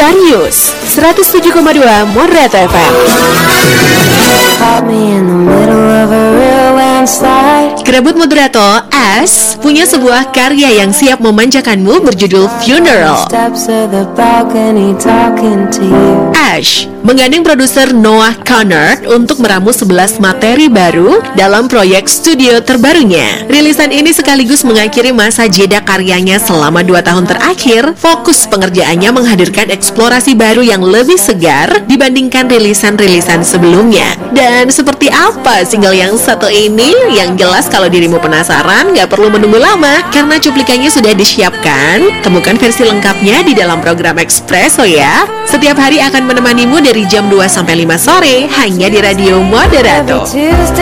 Sagittarius 107,2 Moderato FM. Kerebut Moderato, Ash punya sebuah karya yang siap memanjakanmu berjudul Funeral. Ash menggandeng produser Noah Connor untuk meramu 11 materi baru dalam proyek studio terbarunya. Rilisan ini sekaligus mengakhiri masa jeda karyanya selama 2 tahun terakhir. Fokus pengerjaannya menghadirkan eksplorasi baru yang lebih segar dibandingkan rilisan-rilisan sebelumnya. Dan seperti apa single yang satu ini? Yang jelas kalau dirimu penasaran, gak perlu menunggu lama karena cuplikannya sudah disiapkan. Temukan versi lengkapnya di dalam program Expresso ya. Setiap hari akan menemanimu dari jam 2 sampai 5 sore hanya di Radio Moderato.